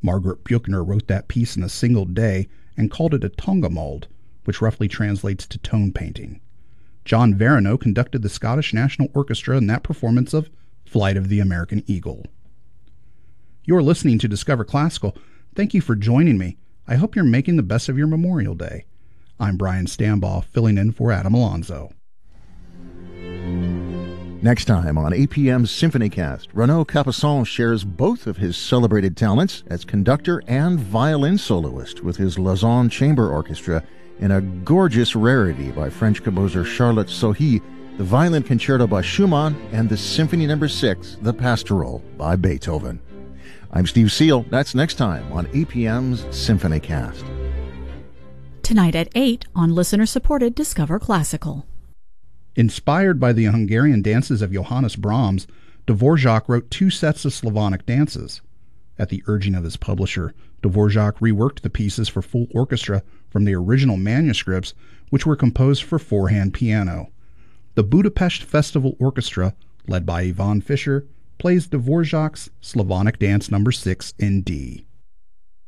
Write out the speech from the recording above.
Margaret Buchner wrote that piece in a single day and called it a Tongamald, which roughly translates to tone painting. John Verino conducted the Scottish National Orchestra in that performance of Flight of the American Eagle. You're listening to Discover Classical. Thank you for joining me. I hope you're making the best of your Memorial Day. I'm Brian Stambaugh, filling in for Adam Alonso. Next time on APM's SymphonyCast, Renaud Capuçon shares both of his celebrated talents as conductor and violin soloist with his Lausanne Chamber Orchestra in a gorgeous rarity by French composer Charlotte Sohi, the Violin Concerto by Schumann, and the Symphony No. 6, The Pastoral, by Beethoven. I'm Steve Seal. That's next time on APM's SymphonyCast. Tonight at 8 on listener-supported Discover Classical. Inspired by the Hungarian dances of Johannes Brahms, Dvorak wrote 2 sets of Slavonic dances. At the urging of his publisher, Dvorak reworked the pieces for full orchestra from the original manuscripts, which were composed for 4-hand piano. The Budapest Festival Orchestra, led by Ivan Fischer, plays Dvorak's Slavonic Dance No. 6 in D.